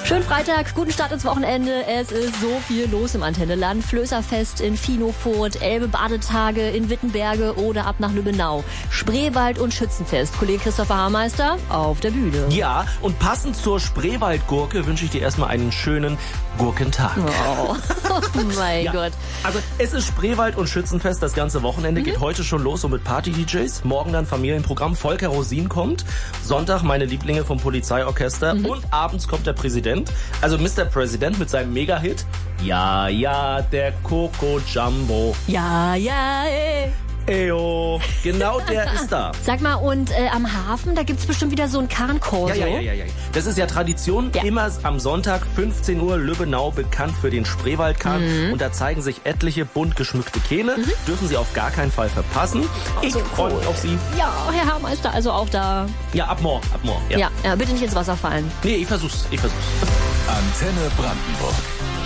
Schönen Freitag, guten Start ins Wochenende. Es ist so viel los im Antenneland. Flößerfest in Finofurt, Elbe-Badetage in Wittenberge oder ab nach Lübbenau. Spreewald- und Schützenfest. Kollege Christopher Haarmeister auf der Bühne. Ja, und passend zur Spreewaldgurke wünsche ich dir erstmal einen schönen Gurkentag. Oh mein Gott. Also es ist Spreewald- und Schützenfest. Das ganze Wochenende geht heute schon los, so mit Party-DJs. Morgen dann Familienprogramm. Volker Rosin kommt. Sonntag meine Lieblinge vom Polizeiorchester. Und abends kommt der Präsident. Also Mr. President mit seinem Mega-Hit. Ja, ja, der Coco Jumbo. Ja, ja, ey. Eyo. Genau der ist da. Sag mal, und am Hafen, da gibt's bestimmt wieder so ein Karrenkorso. Ja. Das ist ja Tradition. Ja. Immer am Sonntag, 15 Uhr, Lübbenau, bekannt für den Spreewaldkarren. Und da zeigen sich etliche bunt geschmückte Kähne. Dürfen Sie auf gar keinen Fall verpassen. Ich freue mich auf Sie. Ja, Herr Haarmeister, also auch da. Ja, ab morgen. Ja, bitte nicht ins Wasser fallen. Nee, ich versuch's. Antenne Brandenburg.